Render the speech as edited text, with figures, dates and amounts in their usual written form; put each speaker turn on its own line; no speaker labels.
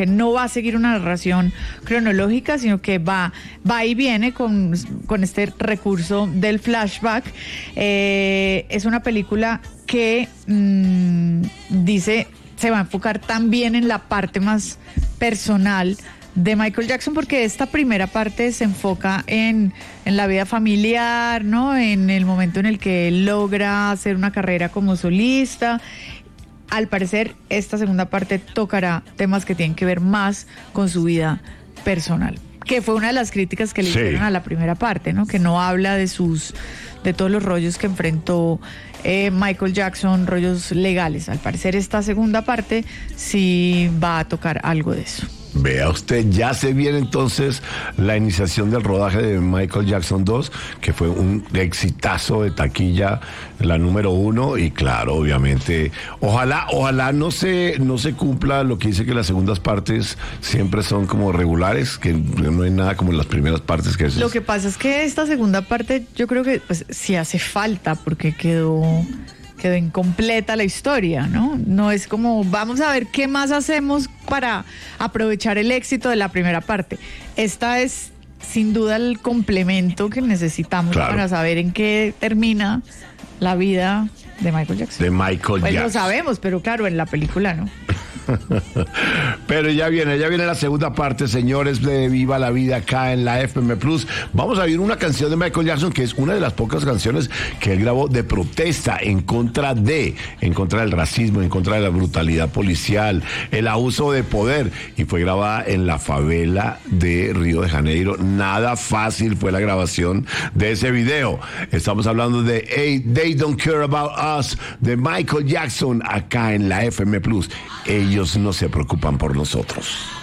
que no va a seguir una narración cronológica, sino que va y viene con este recurso del flashback. Es una película que se va a enfocar también en la parte más personal de Michael Jackson, porque esta primera parte se enfoca en la vida familiar, ¿no? En el momento en el que él logra hacer una carrera como solista. Al parecer, esta segunda parte tocará temas que tienen que ver más con su vida personal, que fue una de las críticas que le hicieron a la primera parte, ¿no? Que no habla de todos los rollos que enfrentó Michael Jackson, rollos legales. Al parecer, esta segunda parte sí va a tocar algo de eso.
Vea usted, ya se viene entonces la iniciación del rodaje de Michael Jackson 2, que fue un exitazo de taquilla, la número 1, y claro, obviamente, ojalá no se cumpla lo que dice que las segundas partes siempre son como regulares, que no hay nada como en las primeras partes que
Lo que pasa es que esta segunda parte yo creo que pues sí hace falta, porque quedó incompleta la historia, ¿no? No es como, vamos a ver qué más hacemos para aprovechar el éxito de la primera parte. Esta es, sin duda, el complemento que necesitamos para saber en qué termina la vida de Michael Jackson. Pues lo sabemos, pero claro, en la película no.
Pero ya viene la segunda parte, señores, de Viva la Vida acá en la FM Plus. Vamos a oír una canción de Michael Jackson que es una de las pocas canciones que él grabó de protesta en contra del racismo, en contra de la brutalidad policial, el abuso de poder, y fue grabada en la favela de Río de Janeiro. Nada fácil fue la grabación de ese video. Estamos hablando de They Don't Care About Us, de Michael Jackson acá en la FM Plus. Ellos no se preocupan por nosotros.